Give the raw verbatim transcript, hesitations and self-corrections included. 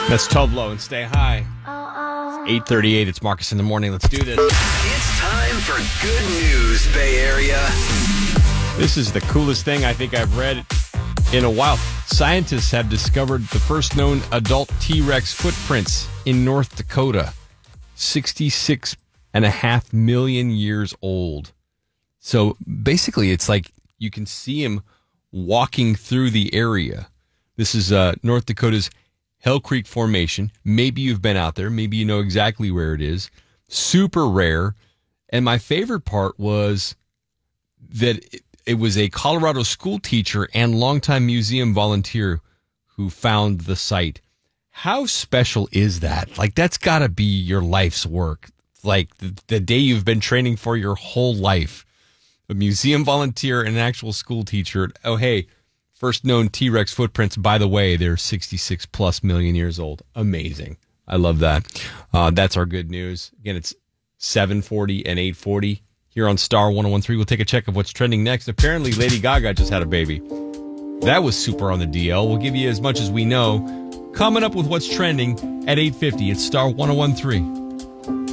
That's Tovlo and Stay High. eight thirty-eight, it's Marcus in the morning. Let's do this. It's time for good news, Bay Area. This is the coolest thing I think I've read in a while. Scientists have discovered the first known adult T-Rex footprints in North Dakota. sixty-six and a half million years old. So basically, it's like you can see him walking through the area. This is uh, North Dakota's Hell Creek Formation. Maybe you've been out there. Maybe you know exactly where it is. Super rare. And my favorite part was that it, it was a Colorado school teacher and longtime museum volunteer who found the site. How special is that? Like, that's got to be your life's work. Like the, the day you've been training for your whole life. A museum volunteer and an actual school teacher. Oh, hey. First known T-Rex footprints, by the way, they're sixty-six plus million years old. Amazing. I love that. Uh, that's our good news. Again, it's seven forty and eight forty here on Star one oh one three. We'll take a check of what's trending next. Apparently, Lady Gaga just had a baby. That was super on the D L. We'll give you as much as we know. Coming up with what's trending at eight fifty. It's Star one oh one three.